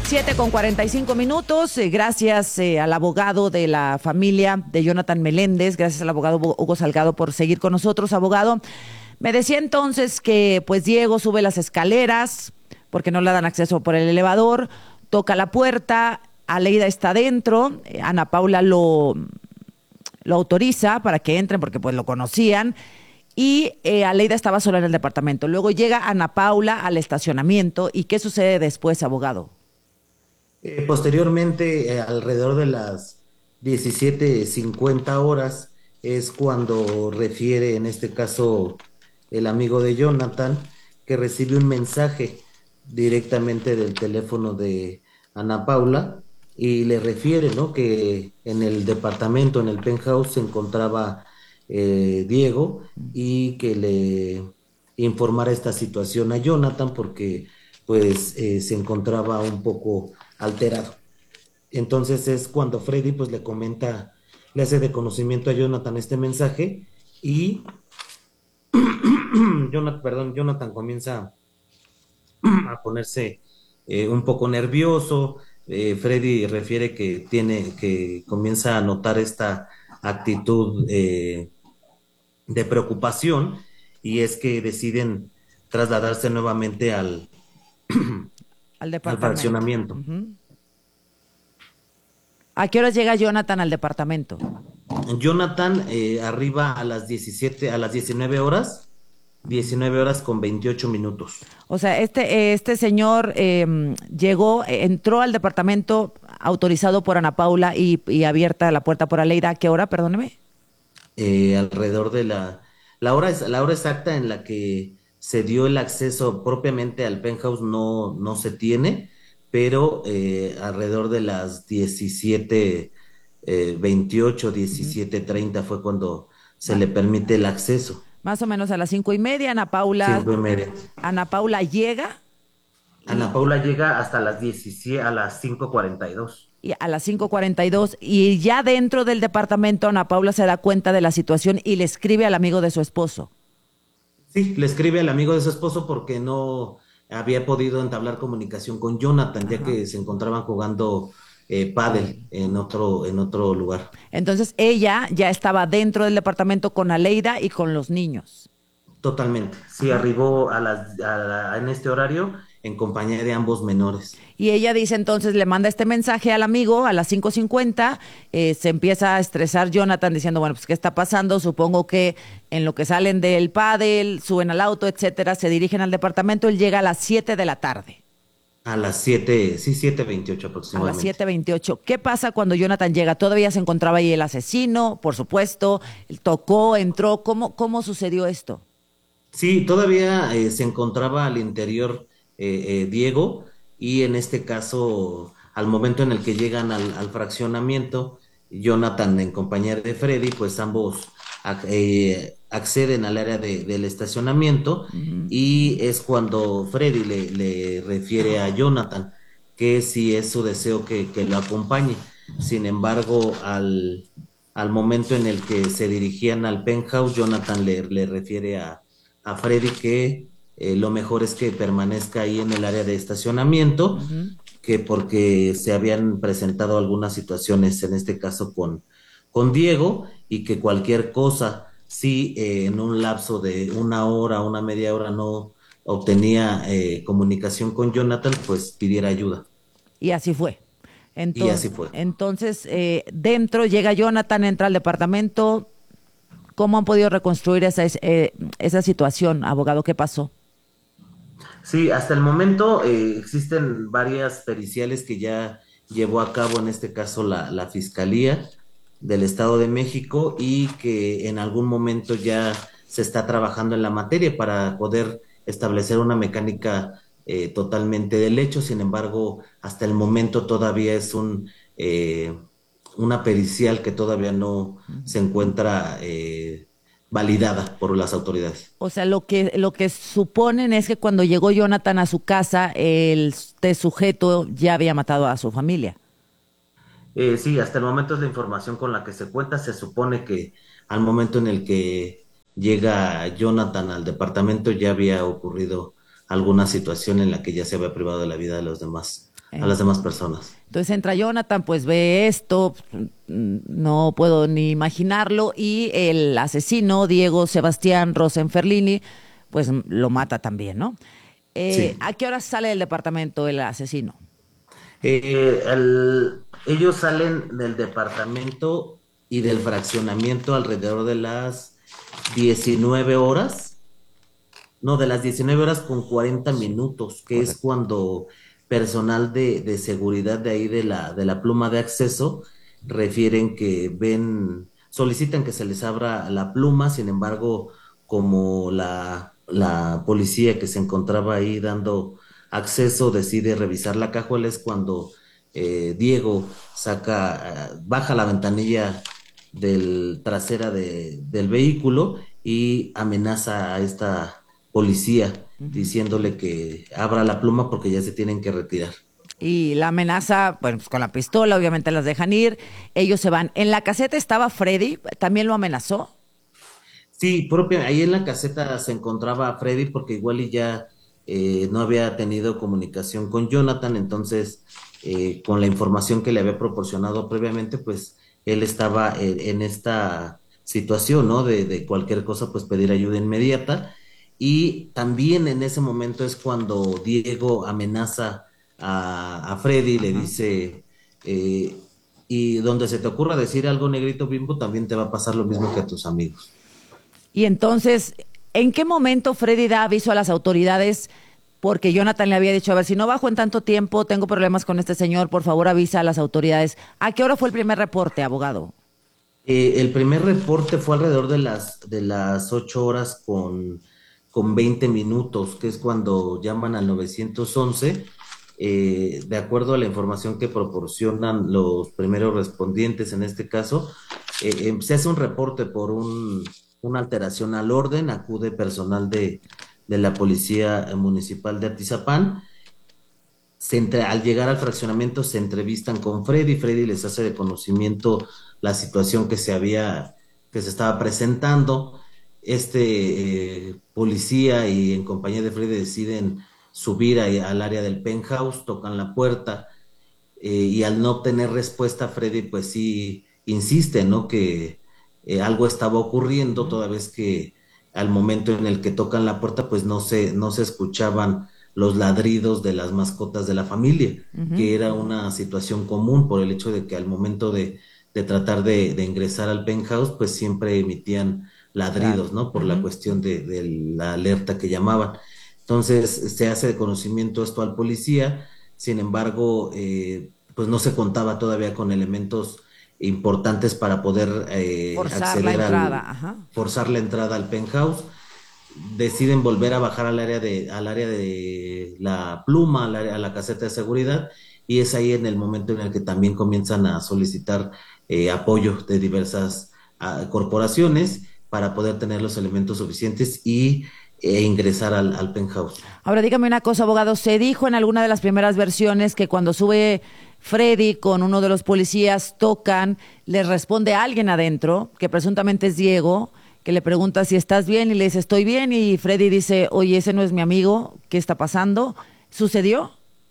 7:45. Gracias al abogado de la familia de Jonathan Meléndez, gracias al abogado Hugo Salgado por seguir con nosotros. Abogado, me decía entonces que pues Diego sube las escaleras porque no le dan acceso por el elevador, toca la puerta, Aleida está dentro, Ana Paula lo autoriza para que entren porque pues lo conocían. Y Aleida estaba sola en el departamento. Luego llega Ana Paula al estacionamiento. ¿Y qué sucede después, abogado? Posteriormente, alrededor de las 17:50 es cuando refiere, en este caso, el amigo de Jonathan, que recibe un mensaje directamente del teléfono de Ana Paula y le refiere, ¿no?, que en el departamento, en el penthouse, se encontraba Diego y que le informara esta situación a Jonathan porque pues se encontraba un poco alterado. Entonces es cuando Freddy pues le comenta, le hace de conocimiento a Jonathan este mensaje y Jonathan comienza a ponerse un poco nervioso. Freddy refiere que comienza a notar esta actitud de preocupación y es que deciden trasladarse nuevamente Al al departamento. fraccionamiento. Uh-huh. ¿A qué horas llega Jonathan al departamento? Jonathan arriba a las 19 horas, 19 horas con 28 minutos. O sea, este señor llegó, entró al departamento autorizado por Ana Paula y abierta la puerta por Aleida. ¿A qué hora? Perdóneme. Alrededor de la hora exacta en la que se dio el acceso propiamente al penthouse no se tiene, pero alrededor de las 17:28, Uh-huh. 17:30 fue cuando se Va. le permite el acceso. Más o menos a las 5:30, Cinco y media. Ana Paula llega Ana y, Paula llega hasta las 17, a las 5:42. y a las 5:42 y ya dentro del departamento Ana Paula se da cuenta de la situación y le escribe al amigo de su esposo. Sí, le escribe al amigo de su esposo porque no había podido entablar comunicación con Jonathan, ya Ajá. que se encontraban jugando pádel en otro lugar. Entonces ella ya estaba dentro del departamento con Aleida y con los niños. Totalmente. Sí, Ajá. arribó en este horario en compañía de ambos menores. Y ella dice entonces, le manda este mensaje al amigo a las 5:50, se empieza a estresar Jonathan diciendo, bueno, pues ¿qué está pasando? Supongo que en lo que salen del pádel, suben al auto, etcétera, se dirigen al departamento, él llega a las 7 de la tarde. A las 7, sí, 7:28 A las aproximadamente. 7:28. ¿Qué pasa cuando Jonathan llega? ¿Todavía se encontraba ahí el asesino? Por supuesto. Él tocó, entró. ¿Cómo sucedió esto? Sí, todavía se encontraba al interior Diego y en este caso, al momento en el que llegan al fraccionamiento, Jonathan en compañía de Freddy, pues ambos acceden al área del estacionamiento Ujú. y es cuando Freddy le refiere a Jonathan que si es su deseo que lo acompañe. Sin embargo, al momento en el que se dirigían al penthouse, Jonathan le refiere a Freddy que lo mejor es que permanezca ahí en el área de estacionamiento, Ujú. que porque se habían presentado algunas situaciones, en este caso con Diego, y que cualquier cosa, si en un lapso de una hora, una media hora no obtenía comunicación con Jonathan, pues pidiera ayuda. Y así fue. Y así Entonces, fue. dentro llega Jonathan, entra al departamento. ¿Cómo han podido reconstruir esa situación, abogado? ¿Qué pasó? Sí, hasta el momento existen varias periciales que ya llevó a cabo, en este caso, la Fiscalía del Estado de México y que en algún momento ya se está trabajando en la materia para poder establecer una mecánica totalmente del hecho. Sin embargo, hasta el momento todavía es una pericial que todavía no se encuentra validada por las autoridades. O sea, lo que suponen es que cuando llegó Jonathan a su casa, este sujeto ya había matado a su familia. Sí, hasta el momento es la información con la que se cuenta. Se supone que al momento en el que llega Jonathan al departamento ya había ocurrido alguna situación en la que ya se había privado de la vida de los demás a las demás personas. Entonces entra Jonathan, pues ve esto, no puedo ni imaginarlo, y el asesino, Diego Sebastián Rosenferlini, pues lo mata también, ¿no? Sí. ¿A qué hora sale del departamento el asesino? Ellos salen del departamento y del fraccionamiento alrededor de las 19 horas, no, de las 19 horas con 40 minutos, que es Correcto. cuando personal de seguridad de ahí de la pluma de acceso refieren que ven, solicitan que se les abra la pluma. Sin embargo, como la policía que se encontraba ahí dando acceso decide revisar la cajuela, es cuando Diego baja la ventanilla del trasera del vehículo y amenaza a esta policía Ujú. diciéndole que abra la pluma porque ya se tienen que retirar. Y la amenaza, bueno, pues con la pistola, obviamente las dejan ir, ellos se van. En la caseta estaba Freddy, también lo amenazó. Sí, ahí en la caseta se encontraba Freddy porque igual y ya no había tenido comunicación con Jonathan. Entonces con la información que le había proporcionado previamente, pues él estaba en esta situación, ¿no? De cualquier cosa, pues pedir ayuda inmediata. Y también en ese momento es cuando Diego amenaza a Freddy, le Ajá. dice, eh, y donde se te ocurra decir algo, negrito bimbo, también te va a pasar lo mismo que a tus amigos. Y entonces, ¿en qué momento Freddy da aviso a las autoridades? Porque Jonathan le había dicho, a ver, si no bajo en tanto tiempo, tengo problemas con este señor, por favor avisa a las autoridades. ¿A qué hora fue el primer reporte, abogado? El primer reporte fue alrededor de las 8 horas con 20 minutos, que es cuando llaman al 911. De acuerdo a la información que proporcionan los primeros respondientes en este caso, se hace un reporte por una alteración al orden, acude personal de la Policía Municipal de Atizapán. Al llegar al fraccionamiento se entrevistan con Freddy. Freddy les hace de conocimiento la situación que se estaba presentando. Policía y en compañía de Freddy deciden subir al área del penthouse, tocan la puerta y al no obtener respuesta, Freddy pues sí insiste, ¿no? Que algo estaba ocurriendo, Ujú. toda vez que al momento en el que tocan la puerta, pues no se escuchaban los ladridos de las mascotas de la familia, Ujú. que era una situación común por el hecho de que al momento de tratar de ingresar al penthouse, pues siempre emitían Claro. ladridos, ¿no? Por la Ujú. cuestión de la alerta que llamaban. Entonces se hace de conocimiento esto al policía. Sin embargo, pues no se contaba todavía con elementos importantes para poder Forzar la acceder entrada, ajá. forzar la entrada al penthouse. Deciden volver a bajar al área de la pluma, a la caseta de seguridad, y es ahí en el momento en el que también comienzan a solicitar apoyo de diversas corporaciones para poder tener los elementos suficientes e ingresar al penthouse. Ahora dígame una cosa, abogado. Se dijo en alguna de las primeras versiones que cuando sube Freddy con uno de los policías, tocan, le responde alguien adentro, que presuntamente es Diego, que le pregunta si estás bien y le dice estoy bien y Freddy dice, oye, ese no es mi amigo, ¿qué está pasando? ¿Sucedió?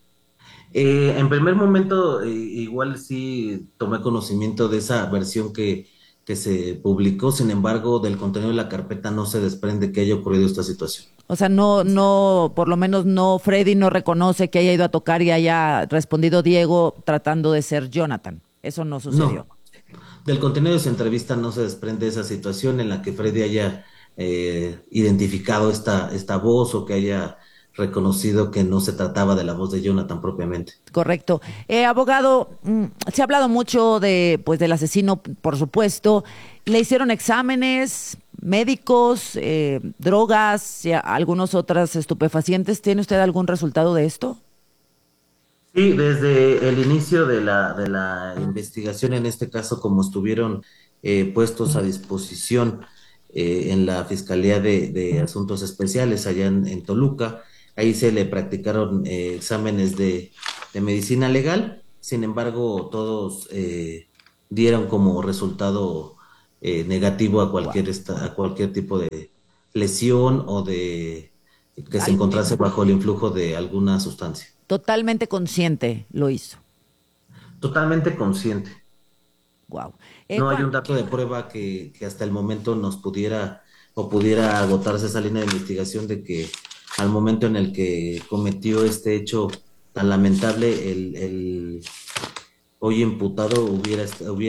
En primer momento, igual sí tomé conocimiento de esa versión que se publicó. Sin embargo, del contenido de la carpeta no se desprende que haya ocurrido esta situación. O sea, no, por lo menos no, Freddy no reconoce que haya ido a tocar y haya respondido Diego tratando de ser Jonathan. Eso no sucedió. No, del contenido de su entrevista no se desprende esa situación en la que Freddy haya identificado esta voz o que haya reconocido que no se trataba de la voz de Jonathan propiamente. Correcto. Abogado, se ha hablado mucho de, pues, del asesino, por supuesto. ¿Le hicieron exámenes médicos, drogas y algunos otros estupefacientes? ¿Tiene usted algún resultado de esto? Sí, desde el inicio de la investigación, en este caso, como estuvieron puestos a disposición en la Fiscalía de Asuntos Especiales allá en Toluca, ahí se le practicaron exámenes de medicina legal. Sin embargo, todos dieron como resultado negativo a Wow. a cualquier tipo de lesión o de que se Al- encontrase bajo el influjo de alguna sustancia. Totalmente consciente lo hizo. Totalmente consciente. Wow. No hay un dato de prueba que hasta el momento nos pudiera agotarse esa línea de investigación de que al momento en el que cometió este hecho tan lamentable, el hoy imputado hubiera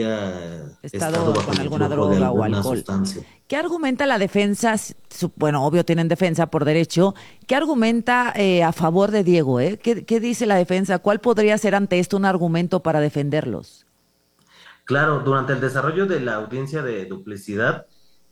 estado bajo con el alguna influjo de droga o alguna alcohol. sustancia. ¿Qué argumenta la defensa? Bueno, obvio tienen defensa por derecho. ¿Qué argumenta a favor de Diego? ¿Qué dice la defensa? ¿Cuál podría ser ante esto un argumento para defenderlos? Claro, durante el desarrollo de la audiencia de duplicidad,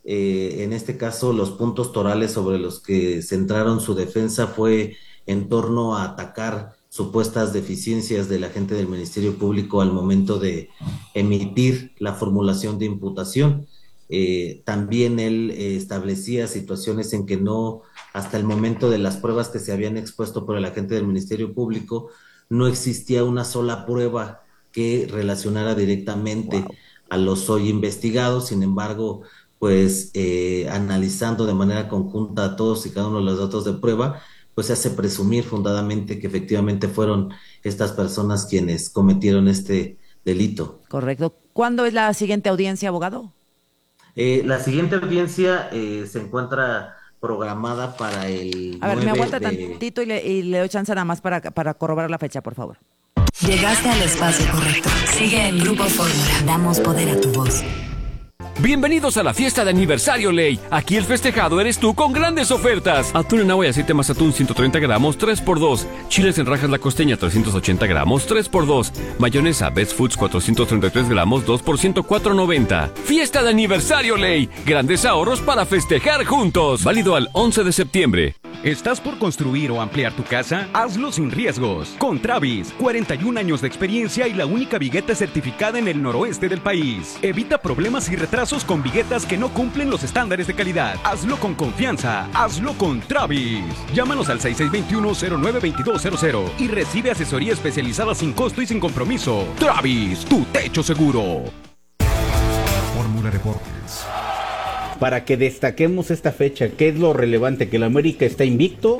en este caso los puntos torales sobre los que centraron su defensa fue en torno a atacar supuestas deficiencias del agente del Ministerio Público al momento de emitir la formulación de imputación. También él establecía situaciones en que no, hasta el momento de las pruebas que se habían expuesto por el agente del Ministerio Público, no existía una sola prueba que relacionara directamente a los hoy investigados. Sin embargo, pues analizando de manera conjunta todos y cada uno de los datos de prueba, pues se hace presumir fundadamente que efectivamente fueron estas personas quienes cometieron este delito. Correcto. ¿Cuándo es la siguiente audiencia, abogado? La siguiente audiencia se encuentra programada para el A ver, 9 me aguanta tantito y le doy chance nada más para corroborar la fecha, por favor. Llegaste al espacio correcto. Sigue en Grupo Fórmula. Damos poder a tu voz. Bienvenidos a la fiesta de aniversario Ley. Aquí el festejado eres tú con grandes ofertas. Atún en agua y aceite más atún 130 gramos, 3x2. Chiles en rajas la costeña 380 gramos, 3x2. Mayonesa Best Foods 433 gramos, 2 por 104.90. Fiesta de aniversario Ley. Grandes ahorros para festejar juntos. Válido al 11 de septiembre. ¿Estás por construir o ampliar tu casa? Hazlo sin riesgos. Con Travis, 41 años de experiencia y la única vigueta certificada en el noroeste del país. Evita problemas y retrasos con viguetas que no cumplen los estándares de calidad. Hazlo con confianza. Hazlo con Travis. Llámanos al 6621-092200 y recibe asesoría especializada sin costo y sin compromiso. Travis, tu techo seguro. Fórmula Deportes. Para que destaquemos esta fecha, ¿qué es lo relevante? Que el América está invicto,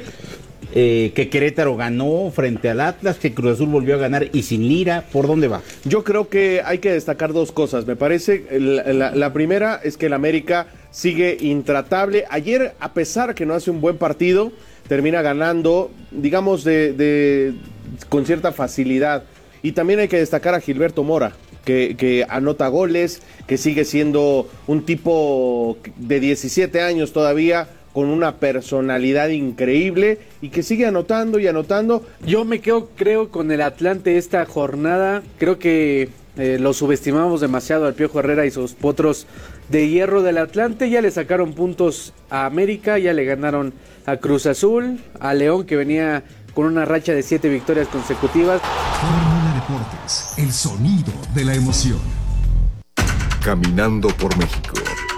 que Querétaro ganó frente al Atlas, que Cruz Azul volvió a ganar y sin Lira. ¿Por dónde va? Yo creo que hay que destacar dos cosas. Me parece, la primera es que el América sigue intratable. Ayer, a pesar que no hace un buen partido, termina ganando, digamos, con cierta facilidad. Y también hay que destacar a Gilberto Mora, que anota goles, que sigue siendo un tipo de 17 años todavía, con una personalidad increíble y que sigue anotando y anotando. Yo me quedo, creo, con el Atlante esta jornada. Creo que lo subestimamos demasiado al Piojo Herrera y sus potros de hierro del Atlante. Ya le sacaron puntos a América, ya le ganaron a Cruz Azul, a León, que venía con una racha de 7 victorias consecutivas. Fórmula Deportes, el sonido de la emoción. Caminando por México.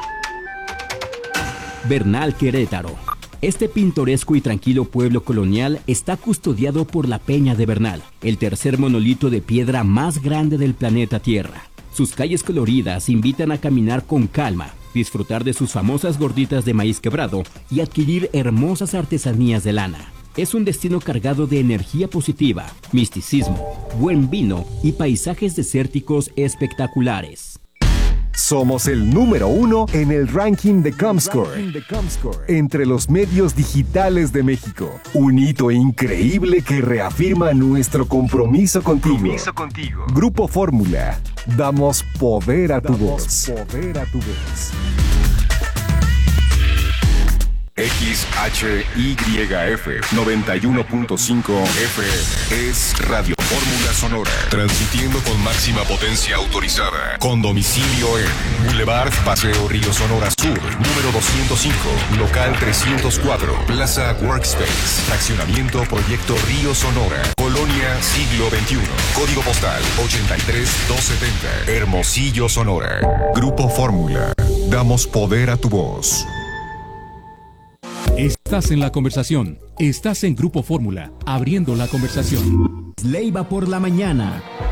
Bernal, Querétaro. Este pintoresco y tranquilo pueblo colonial está custodiado por la Peña de Bernal, el tercer monolito de piedra más grande del planeta Tierra. Sus calles coloridas invitan a caminar con calma, disfrutar de sus famosas gorditas de maíz quebrado y adquirir hermosas artesanías de lana. Es un destino cargado de energía positiva, misticismo, buen vino y paisajes desérticos espectaculares. Somos el número 1 en el ranking de Comscore, entre los medios digitales de México. Un hito increíble que reafirma nuestro compromiso contigo. Grupo Fórmula. Damos poder a tu voz. XHYF 91.5 FM es Radio Fórmula Sonora, transmitiendo con máxima potencia autorizada, con domicilio en Boulevard Paseo Río Sonora Sur, número 205, local 304, Plaza Workspace, Fraccionamiento Proyecto Río Sonora, Colonia Siglo XXI, código postal 83270, Hermosillo, Sonora. Grupo Fórmula, damos poder a tu voz. Estás en la conversación. Estás en Grupo Fórmula, abriendo la conversación. Leiva por la mañana.